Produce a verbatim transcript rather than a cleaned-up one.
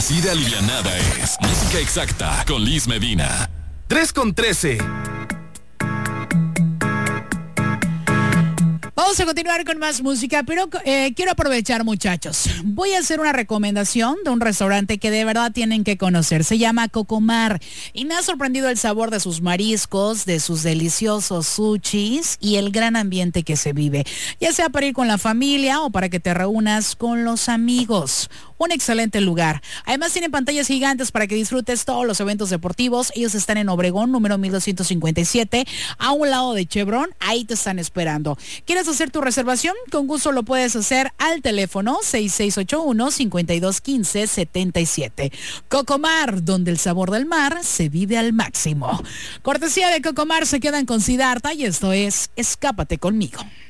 Así de alivianada es Música Exacta con Liz Medina. tres con trece. Vamos a continuar con más música, pero eh, quiero aprovechar, muchachos. Voy a hacer una recomendación de un restaurante que de verdad tienen que conocer. Se llama Cocomar y me ha sorprendido el sabor de sus mariscos, de sus deliciosos sushis y el gran ambiente que se vive, ya sea para ir con la familia o para que te reúnas con los amigos. Un excelente lugar. Además tienen pantallas gigantes para que disfrutes todos los eventos deportivos. Ellos están en Obregón, número mil doscientos cincuenta y siete, a un lado de Chevron. Ahí te están esperando. ¿Quieres hacer tu reservación? Con gusto lo puedes hacer al teléfono seis seis ocho uno, cinco dos uno cinco, siete siete. Cocomar, donde el sabor del mar se vive al máximo. Cortesía de Cocomar, se quedan con Siddhartha y esto es Escápate conmigo.